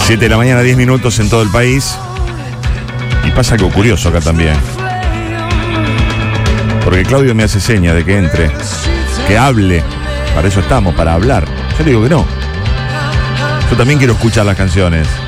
7 de la mañana, 10 minutos en todo el país. Y pasa algo curioso acá también. Porque Claudio me hace seña de que entre, que hable. Para eso estamos, para hablar. Yo le digo que no. Yo también quiero escuchar las canciones.